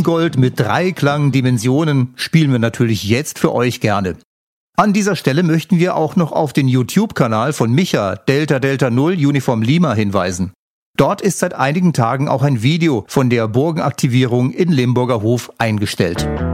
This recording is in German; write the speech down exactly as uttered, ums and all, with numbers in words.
Rheingold mit Dreiklang-Dimensionen spielen wir natürlich jetzt für euch gerne. An dieser Stelle möchten wir auch noch auf den YouTube-Kanal von Micha Delta Delta Null Uniform Lima hinweisen. Dort ist seit einigen Tagen auch ein Video von der Burgenaktivierung in Limburger Hof eingestellt.